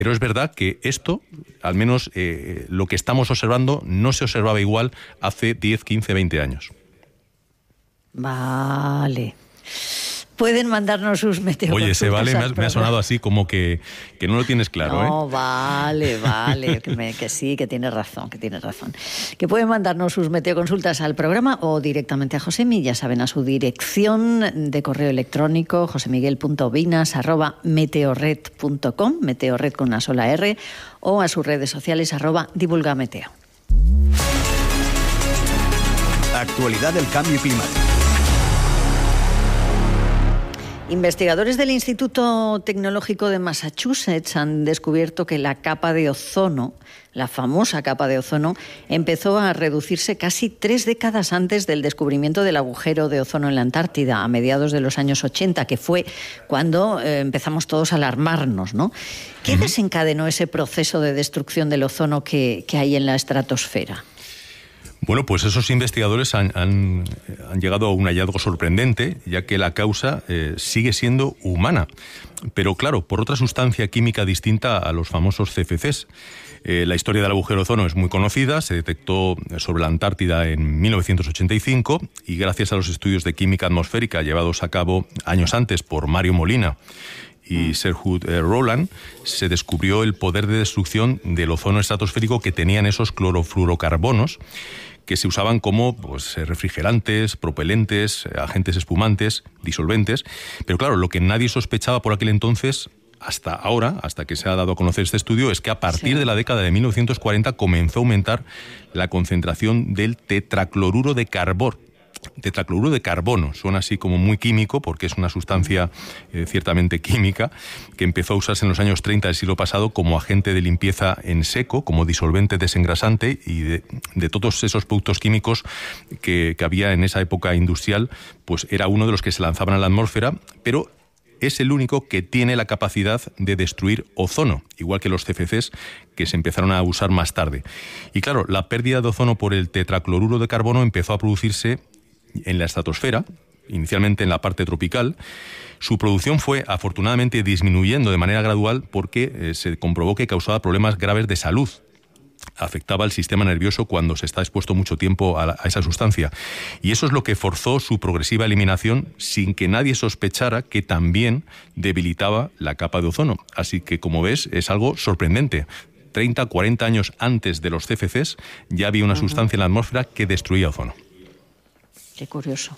Pero es verdad que esto, al menos lo que estamos observando, no se observaba igual hace 10, 15, 20 años. Vale. Pueden mandarnos sus meteoconsultas. Oye, ese vale me ha sonado así como que no lo tienes claro. No, vale, que sí, que tienes razón. Que pueden mandarnos sus meteoconsultas al programa o directamente a Josemi, ya saben, a su dirección de correo electrónico, josemiguel.vinas@meteorred.com, meteorred con una sola R, o a sus redes sociales @divulgameteo. Actualidad del cambio climático. Investigadores del Instituto Tecnológico de Massachusetts han descubierto que la capa de ozono, la famosa capa de ozono, empezó a reducirse casi 3 décadas antes del descubrimiento del agujero de ozono en la Antártida, a mediados de los años 80, que fue cuando empezamos todos a alarmarnos, ¿no? ¿Qué desencadenó ese proceso de destrucción del ozono que hay en la estratosfera? Bueno, pues esos investigadores han llegado a un hallazgo sorprendente, ya que la causa sigue siendo humana, pero claro, por otra sustancia química distinta a los famosos CFCs. La historia del agujero de ozono es muy conocida, se detectó sobre la Antártida en 1985 y gracias a los estudios de química atmosférica llevados a cabo años antes por Mario Molina y Serhut Roland, se descubrió el poder de destrucción del ozono estratosférico que tenían esos clorofluorocarbonos, que se usaban como refrigerantes, propelentes, agentes espumantes, disolventes. Pero claro, lo que nadie sospechaba por aquel entonces, hasta ahora, hasta que se ha dado a conocer este estudio, es que a partir de la década de 1940 comenzó a aumentar la concentración del tetracloruro de carbono. Tetracloruro de carbono, suena así como muy químico porque es una sustancia ciertamente química que empezó a usarse en los años 30 del siglo pasado como agente de limpieza en seco, como disolvente desengrasante y de todos esos productos químicos que había en esa época industrial, pues era uno de los que se lanzaban a la atmósfera, pero es el único que tiene la capacidad de destruir ozono, igual que los CFCs que se empezaron a usar más tarde. Y claro, la pérdida de ozono por el tetracloruro de carbono empezó a producirse en la estratosfera, inicialmente en la parte tropical. Su producción fue afortunadamente disminuyendo de manera gradual porque se comprobó que causaba problemas graves de salud. Afectaba al sistema nervioso cuando se está expuesto mucho tiempo a esa sustancia. Y eso es lo que forzó su progresiva eliminación sin que nadie sospechara que también debilitaba la capa de ozono. Así que, como ves, es algo sorprendente. 30, 40 años antes de los CFCs ya había una sustancia en la atmósfera que destruía ozono. Qué curioso.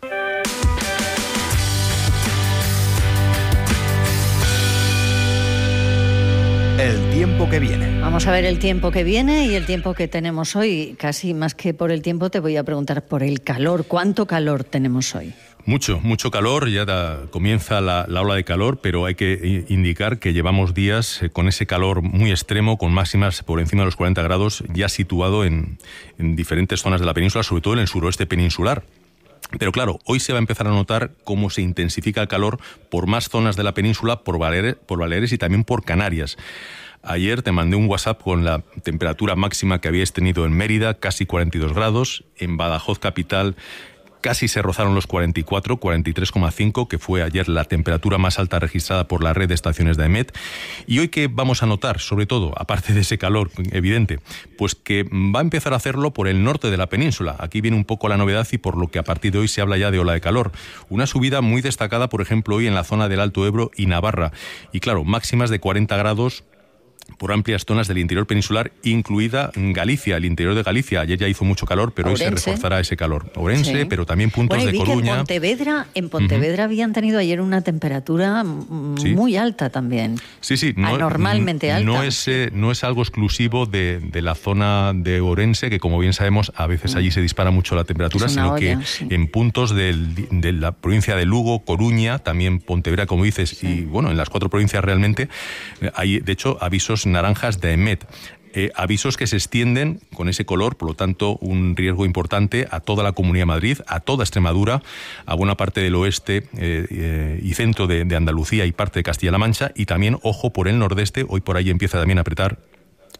El tiempo que viene. Vamos a ver el tiempo que viene y el tiempo que tenemos hoy. Casi más que por el tiempo te voy a preguntar por el calor. ¿Cuánto calor tenemos hoy? Mucho calor, ya comienza la ola de calor, pero hay que indicar que llevamos días con ese calor muy extremo, con máximas por encima de los 40 grados, ya situado en diferentes zonas de la península, sobre todo en el suroeste peninsular. Pero claro, hoy se va a empezar a notar cómo se intensifica el calor por más zonas de la península, por Baleares y también por Canarias. Ayer te mandé un WhatsApp con la temperatura máxima que habíais tenido en Mérida, casi 42 grados, en Badajoz capital casi se rozaron los 44, 43,5, que fue ayer la temperatura más alta registrada por la red de estaciones de AEMET. Y hoy, ¿qué vamos a notar? Sobre todo, aparte de ese calor evidente, pues que va a empezar a hacerlo por el norte de la península. Aquí viene un poco la novedad y por lo que a partir de hoy se habla ya de ola de calor. Una subida muy destacada, por ejemplo, hoy en la zona del Alto Ebro y Navarra. Y claro, máximas de 40 grados por amplias zonas del interior peninsular, incluida Galicia, el interior de Galicia. Ayer ya hizo mucho calor, pero Ourense. Hoy se reforzará ese calor. Ourense, sí. Pero también puntos de Coruña. En Pontevedra habían tenido ayer una temperatura muy alta también. Sí. Anormalmente alta. No es algo exclusivo de la zona de Ourense, que como bien sabemos, a veces allí se dispara mucho la temperatura, sino que en puntos de la provincia de Lugo, Coruña, también Pontevedra, como dices, y bueno, en las 4 provincias realmente hay, de hecho, avisos naranjas de AEMET. Avisos que se extienden con ese color, por lo tanto, un riesgo importante a toda la Comunidad de Madrid, a toda Extremadura, a buena parte del oeste y centro de Andalucía y parte de Castilla-La Mancha, y también, ojo, por el nordeste. Hoy por ahí empieza también a apretar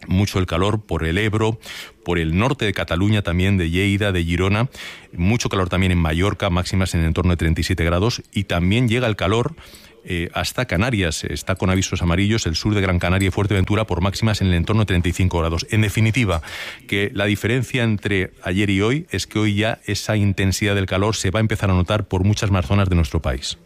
mucho el calor por el Ebro, por el norte de Cataluña también, de Lleida, de Girona, mucho calor también en Mallorca, máximas en el entorno de 37 grados, y también llega el calor hasta Canarias. Está con avisos amarillos el sur de Gran Canaria y Fuerteventura por máximas en el entorno de 35 grados. En definitiva, que la diferencia entre ayer y hoy es que hoy ya esa intensidad del calor se va a empezar a notar por muchas más zonas de nuestro país.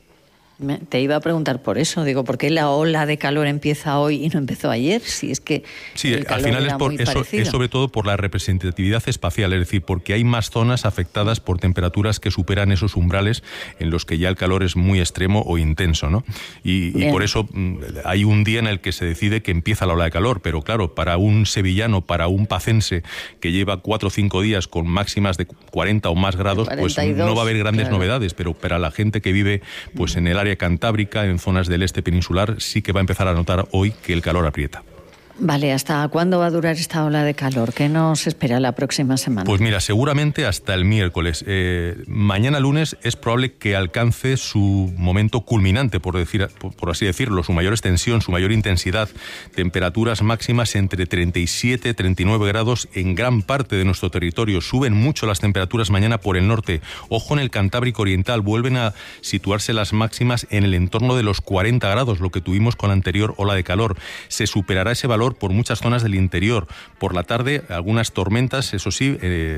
Te iba a preguntar por eso, digo, ¿por qué la ola de calor empieza hoy y no empezó ayer? Si es que sí, al final es sobre todo por la representatividad espacial, es decir, porque hay más zonas afectadas por temperaturas que superan esos umbrales en los que ya el calor es muy extremo o intenso, ¿no? Y por eso hay un día en el que se decide que empieza la ola de calor, pero claro, para un sevillano, para un pacense que lleva 4 o 5 días con máximas de 40 o más grados, 42, pues no va a haber grandes novedades, pero para la gente que vive pues en el área cantábrica, en zonas del este peninsular, sí que va a empezar a notar hoy que el calor aprieta. Vale, ¿hasta cuándo va a durar esta ola de calor? ¿Qué nos espera la próxima semana? Pues mira, seguramente hasta el miércoles. Mañana lunes es probable que alcance su momento culminante, por así decirlo, su mayor extensión, su mayor intensidad. Temperaturas máximas entre 37 y 39 grados en gran parte de nuestro territorio. Suben mucho las temperaturas mañana por el norte. Ojo en el Cantábrico Oriental, vuelven a situarse las máximas en el entorno de los 40 grados, lo que tuvimos con la anterior ola de calor. Se superará ese valor por muchas zonas del interior. Por la tarde, algunas tormentas, eso sí,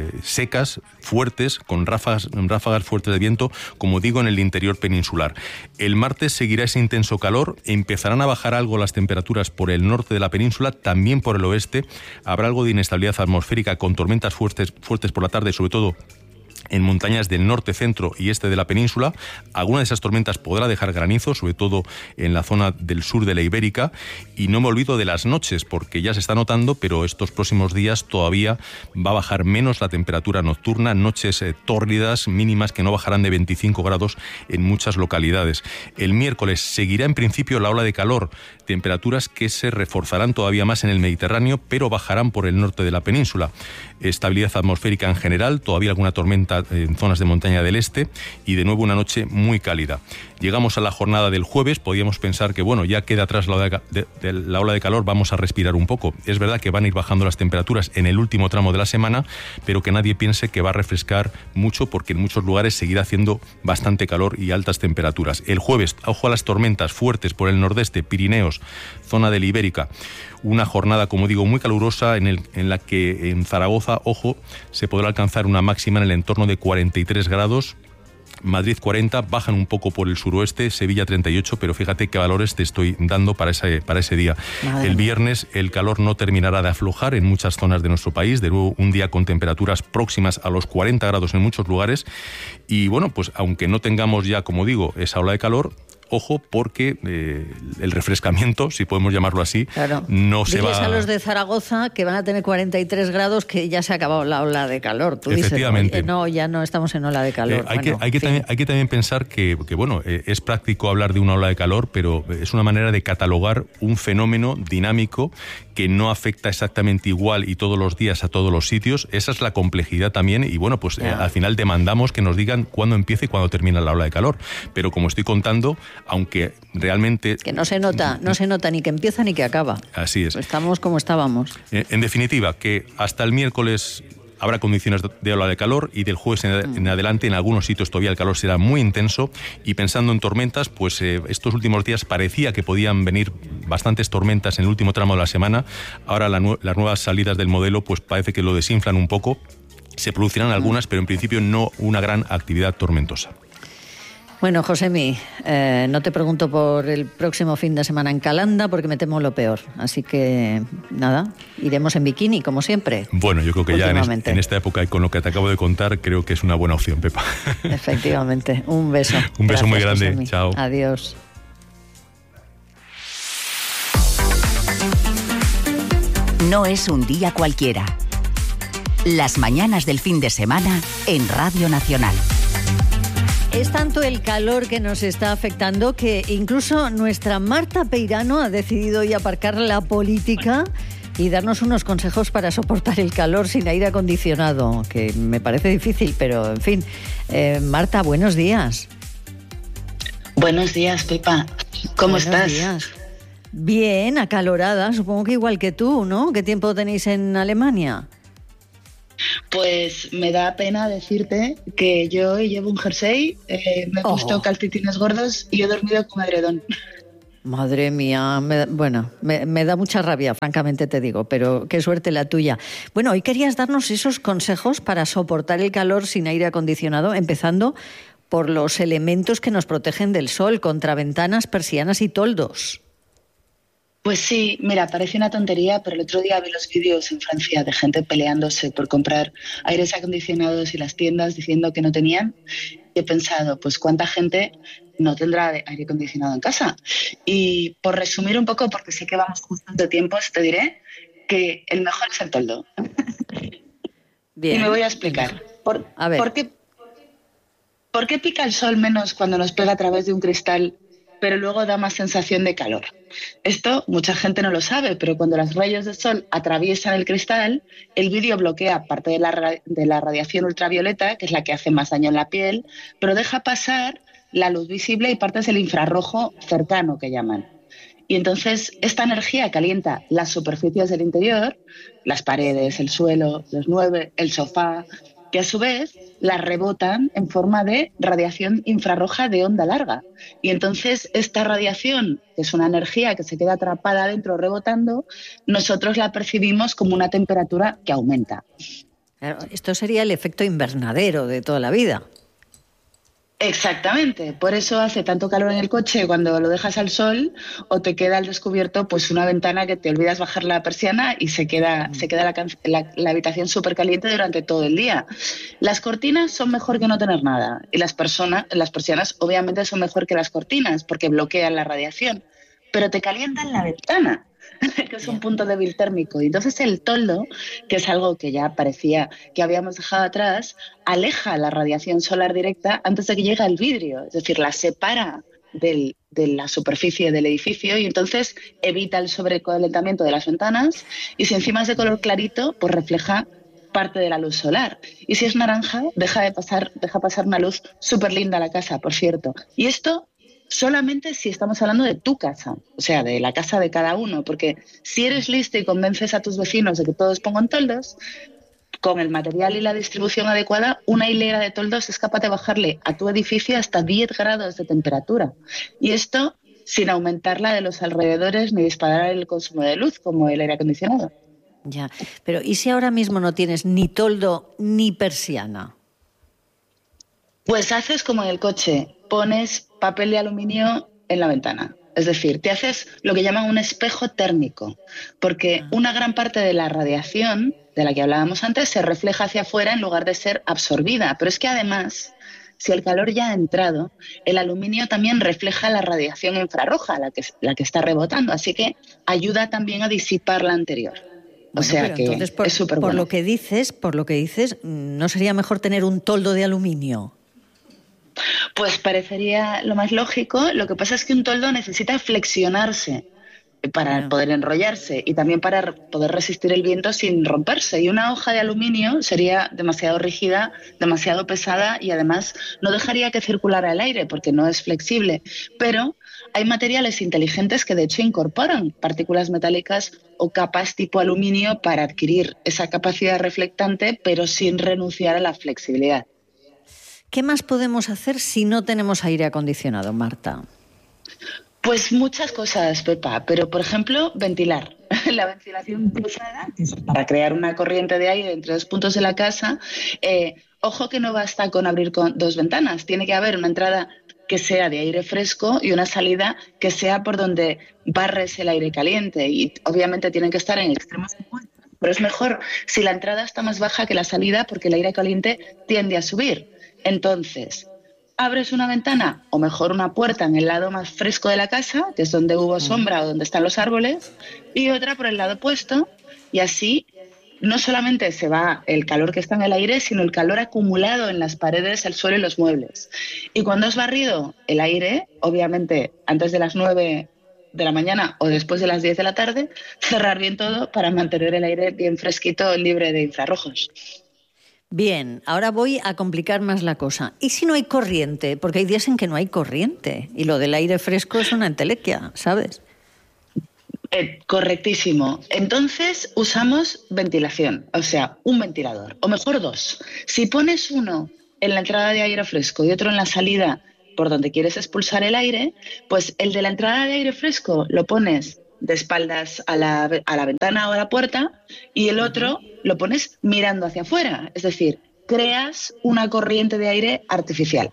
secas, fuertes, con ráfagas fuertes de viento, como digo, en el interior peninsular. El martes seguirá ese intenso calor, empezarán a bajar algo las temperaturas por el norte de la península, también por el oeste. Habrá algo de inestabilidad atmosférica con tormentas fuertes por la tarde, sobre todo en montañas del norte, centro y este de la península. Alguna de esas tormentas podrá dejar granizo, sobre todo en la zona del sur de la Ibérica. Y no me olvido de las noches, porque ya se está notando, pero estos próximos días todavía va a bajar menos la temperatura nocturna. Noches tórridas, mínimas que no bajarán de 25 grados en muchas localidades. El miércoles seguirá en principio la ola de calor, temperaturas que se reforzarán todavía más en el Mediterráneo, pero bajarán por el norte de la península. Estabilidad atmosférica en general, todavía alguna tormenta en zonas de montaña del este y de nuevo una noche muy cálida. Llegamos a la jornada del jueves, podíamos pensar que bueno, ya queda atrás la ola de calor, vamos a respirar un poco. Es verdad que van a ir bajando las temperaturas en el último tramo de la semana, pero que nadie piense que va a refrescar mucho, porque en muchos lugares seguirá haciendo bastante calor y altas temperaturas. El jueves, ojo a las tormentas fuertes por el nordeste, Pirineos, zona de la Ibérica. Una jornada, como digo, muy calurosa en la que en Zaragoza, ojo, se podrá alcanzar una máxima en el entorno de 43 grados. Madrid 40, bajan un poco por el suroeste, Sevilla 38, pero fíjate qué valores te estoy dando para ese día. El viernes el calor no terminará de aflojar en muchas zonas de nuestro país, de nuevo un día con temperaturas próximas a los 40 grados en muchos lugares. Y bueno, pues aunque no tengamos ya, como digo, esa ola de calor, ojo, porque el refrescamiento, si podemos llamarlo así, claro, no se va... Diles a los de Zaragoza que van a tener 43 grados, que ya se ha acabado la ola de calor. Tú Efectivamente. dices, no, ya no estamos en ola de calor. Hay que también pensar que bueno, es práctico hablar de una ola de calor, pero es una manera de catalogar un fenómeno dinámico que no afecta exactamente igual y todos los días a todos los sitios. Esa es la complejidad también, y bueno, pues al final demandamos que nos digan cuándo empieza y cuándo termina la ola de calor. Pero como estoy contando, aunque realmente... Que no se nota ni que empieza ni que acaba. Así es. Estamos como estábamos. En definitiva, que hasta el miércoles habrá condiciones de ola de calor, y del jueves en adelante en algunos sitios todavía el calor será muy intenso. Y pensando en tormentas, pues estos últimos días parecía que podían venir bastantes tormentas en el último tramo de la semana. Ahora las nuevas salidas del modelo pues parece que lo desinflan un poco. Se producirán algunas, pero en principio no una gran actividad tormentosa. Bueno, Josemi, no te pregunto por el próximo fin de semana en Calanda, porque me temo lo peor. Así que, nada, iremos en bikini, como siempre. Bueno, yo creo que ya en esta época y con lo que te acabo de contar, creo que es una buena opción, Pepa. Efectivamente. Un beso. Un beso. Gracias, muy grande. Josemi. Chao. Adiós. No es un día cualquiera. Las mañanas del fin de semana en Radio Nacional. Es tanto el calor que nos está afectando que incluso nuestra Marta Peirano ha decidido hoy aparcar la política y darnos unos consejos para soportar el calor sin aire acondicionado, que me parece difícil, pero en fin. Marta, buenos días. Buenos días, Pepa. ¿Cómo estás? Buenos días. Bien, acalorada, supongo que igual que tú, ¿no? ¿Qué tiempo tenéis en Alemania? Pues me da pena decirte que yo llevo un jersey, me he puesto calcetines gordos y he dormido con edredón. Madre mía, me da mucha rabia, francamente te digo, pero qué suerte la tuya. Bueno, hoy querías darnos esos consejos para soportar el calor sin aire acondicionado, empezando por los elementos que nos protegen del sol, contra ventanas, persianas y toldos. Pues sí, mira, parece una tontería, pero el otro día vi los vídeos en Francia de gente peleándose por comprar aires acondicionados y las tiendas diciendo que no tenían. Y he pensado, pues cuánta gente no tendrá aire acondicionado en casa. Y por resumir un poco, porque sé que vamos justos de tiempo, te diré que el mejor es el toldo. Bien. Y me voy a explicar. ¿Por qué pica el sol menos cuando nos pega a través de un cristal, pero luego da más sensación de calor? Esto mucha gente no lo sabe, pero cuando los rayos del sol atraviesan el cristal, el vidrio bloquea parte de la radiación ultravioleta, que es la que hace más daño en la piel, pero deja pasar la luz visible y partes del infrarrojo cercano, que llaman. Y entonces esta energía calienta las superficies del interior, las paredes, el suelo, los muebles, el sofá, que a su vez las rebotan en forma de radiación infrarroja de onda larga. Y entonces esta radiación, que es una energía que se queda atrapada dentro rebotando, nosotros la percibimos como una temperatura que aumenta. Claro, esto sería el efecto invernadero de toda la vida. Exactamente, por eso hace tanto calor en el coche cuando lo dejas al sol, o te queda al descubierto pues una ventana que te olvidas bajar la persiana y se queda la habitación súper caliente durante todo el día. Las cortinas son mejor que no tener nada y las persianas obviamente son mejor que las cortinas porque bloquean la radiación, pero te calientan la ventana, que es un punto débil térmico. Y entonces el toldo, que es algo que ya parecía que habíamos dejado atrás, aleja la radiación solar directa antes de que llegue al vidrio, es decir, la separa de la superficie del edificio y entonces evita el sobrecalentamiento de las ventanas, y si encima es de color clarito, pues refleja parte de la luz solar. Y si es naranja, deja pasar una luz súper linda a la casa, por cierto. Y esto solamente si estamos hablando de tu casa, o sea, de la casa de cada uno, porque si eres listo y convences a tus vecinos de que todos pongan toldos, con el material y la distribución adecuada, una hilera de toldos es capaz de bajarle a tu edificio hasta 10 grados de temperatura. Y esto sin aumentarla de los alrededores ni disparar el consumo de luz, como el aire acondicionado. Ya, pero ¿y si ahora mismo no tienes ni toldo ni persiana? Pues haces como en el coche, pones papel de aluminio en la ventana. Es decir, te haces lo que llaman un espejo térmico, porque una gran parte de la radiación de la que hablábamos antes se refleja hacia afuera en lugar de ser absorbida. Pero es que además, si el calor ya ha entrado, el aluminio también refleja la radiación infrarroja, la que está rebotando, así que ayuda también a disipar la anterior. O sea que entonces, es súper bueno. Por lo que dices, ¿no sería mejor tener un toldo de aluminio? Pues parecería lo más lógico. Lo que pasa es que un toldo necesita flexionarse para poder enrollarse y también para poder resistir el viento sin romperse. Y una hoja de aluminio sería demasiado rígida, demasiado pesada y además no dejaría que circulara el aire porque no es flexible. Pero hay materiales inteligentes que de hecho incorporan partículas metálicas o capas tipo aluminio para adquirir esa capacidad reflectante, pero sin renunciar a la flexibilidad. ¿Qué más podemos hacer si no tenemos aire acondicionado, Marta? Pues muchas cosas, Pepa, pero por ejemplo, ventilar. La ventilación cruzada, que es para crear una corriente de aire entre dos puntos de la casa. Ojo que no basta con abrir con 2 ventanas, tiene que haber una entrada que sea de aire fresco y una salida que sea por donde barres el aire caliente. Y obviamente tienen que estar en extremos opuestos, pero es mejor si la entrada está más baja que la salida porque el aire caliente tiende a subir. Entonces, abres una ventana o mejor una puerta en el lado más fresco de la casa, que es donde hubo sombra o donde están los árboles, y otra por el lado opuesto, y así no solamente se va el calor que está en el aire, sino el calor acumulado en las paredes, el suelo y los muebles. Y cuando has barrido el aire, obviamente antes de las 9 de la mañana o después de las 10 de la tarde, cerrar bien todo para mantener el aire bien fresquito, libre de infrarrojos. Bien, ahora voy a complicar más la cosa. ¿Y si no hay corriente? Porque hay días en que no hay corriente y lo del aire fresco es una entelequia, ¿sabes? Correctísimo. Entonces usamos ventilación, o sea, un ventilador, o mejor 2. Si pones uno en la entrada de aire fresco y otro en la salida por donde quieres expulsar el aire, pues el de la entrada de aire fresco lo pones de espaldas a la ventana o a la puerta y el otro lo pones mirando hacia afuera, es decir, creas una corriente de aire artificial.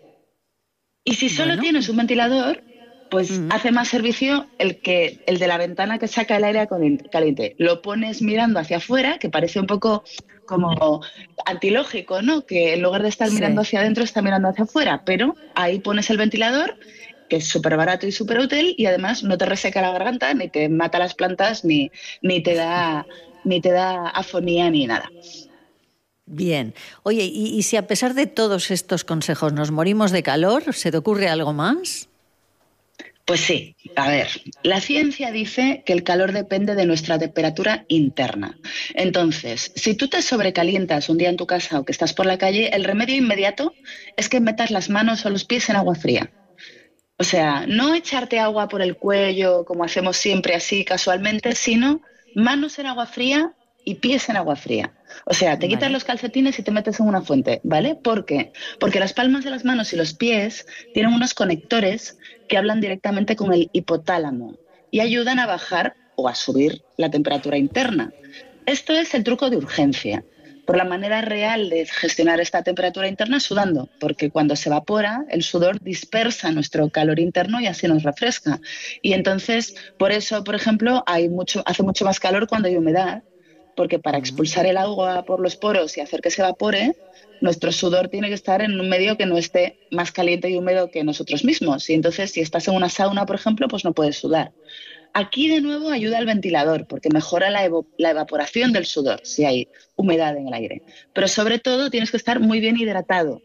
Y si solo tienes un ventilador, pues hace más servicio el de la ventana que saca el aire caliente. Lo pones mirando hacia afuera, que parece un poco como antilógico, ¿no? Que en lugar de estar mirando hacia adentro, está mirando hacia afuera. Pero ahí pones el ventilador, que es súper barato y súper útil, y además no te reseca la garganta, ni te mata las plantas, ni te da afonía ni nada. Bien. Oye, ¿y si a pesar de todos estos consejos nos morimos de calor, se te ocurre algo más? Pues sí, a ver, la ciencia dice que el calor depende de nuestra temperatura interna. Entonces, si tú te sobrecalientas un día en tu casa o que estás por la calle, el remedio inmediato es que metas las manos o los pies en agua fría. O sea, no echarte agua por el cuello como hacemos siempre así casualmente, sino manos en agua fría y pies en agua fría. O sea, te quitas los calcetines y te metes en una fuente, ¿vale? ¿Por qué? Porque las palmas de las manos y los pies tienen unos conectores que hablan directamente con el hipotálamo y ayudan a bajar o a subir la temperatura interna. Esto es el truco de urgencia. Por la manera real de gestionar esta temperatura interna sudando, porque cuando se evapora, el sudor dispersa nuestro calor interno y así nos refresca. Y entonces, por eso, por ejemplo, hace mucho más calor cuando hay humedad, porque para expulsar el agua por los poros y hacer que se evapore, nuestro sudor tiene que estar en un medio que no esté más caliente y húmedo que nosotros mismos. Y entonces, si estás en una sauna, por ejemplo, pues no puedes sudar. Aquí, de nuevo, ayuda el ventilador, porque mejora la evaporación del sudor, si hay humedad en el aire. Pero, sobre todo, tienes que estar muy bien hidratado.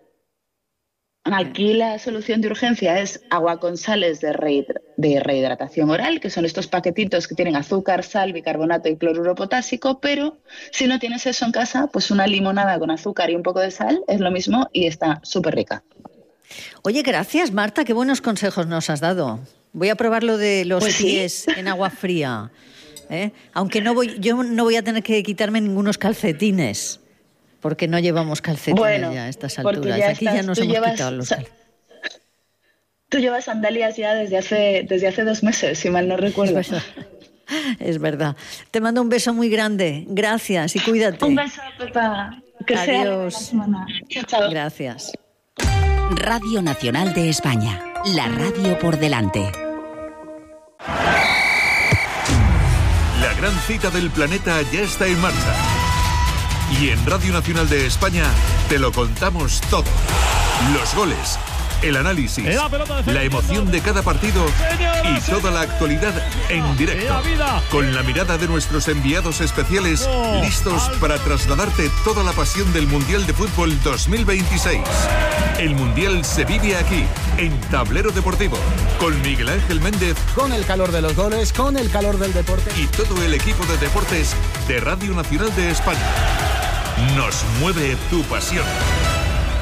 Aquí la solución de urgencia es agua con sales de rehidratación oral, que son estos paquetitos que tienen azúcar, sal, bicarbonato y cloruro potásico, pero si no tienes eso en casa, pues una limonada con azúcar y un poco de sal es lo mismo y está súper rica. Oye, gracias, Marta, qué buenos consejos nos has dado. Voy a probar lo de los pies en agua fría. Aunque yo no voy a tener que quitarme ningunos calcetines. Porque no llevamos calcetines ya a estas alturas. Aquí ya nos hemos quitado los calcetines. Tú llevas sandalias ya desde hace 2 meses, si mal no recuerdo. Es verdad. Te mando un beso muy grande. Gracias y cuídate. Un beso, Pepa. Que Adiós. sea semana. Chao. Gracias. Radio Nacional de España. La radio por delante. La gran cita del planeta ya está en marcha. Y en Radio Nacional de España te lo contamos todo. Los goles, el análisis, la emoción de cada partido y toda la actualidad en directo. Con la mirada de nuestros enviados especiales, listos para trasladarte toda la pasión del Mundial de Fútbol 2026. El Mundial se vive aquí, en Tablero Deportivo, con Miguel Ángel Méndez. Con el calor de los goles, con el calor del deporte. Y todo el equipo de deportes de Radio Nacional de España. Nos mueve tu pasión.